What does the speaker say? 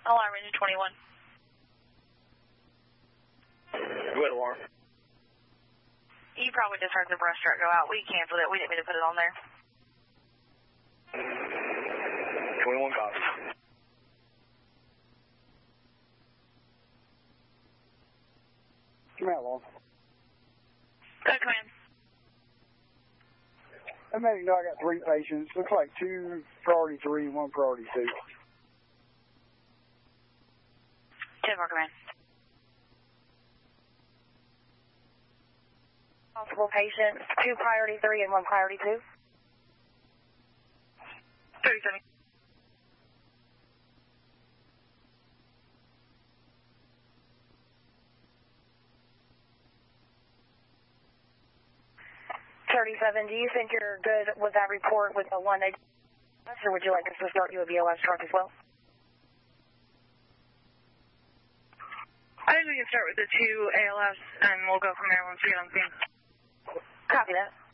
Alarm engine 21. Good alarm. You probably just heard the brush truck go out. We canceled it. We didn't mean to put it on there. 21 copies. Come out, Long. Good command. I mean, you know, I got 3 patients. Looks like 2 priority 3 and 1 priority 2. 10 for command. Multiple patients, 2 priority 3 and 1 priority 2. 37. Do you think you're good with that report with the one they or would you like us to start you a BLS truck as well? I think we can start with the 2 ALS and we'll go from there once we get on scene. Copy that.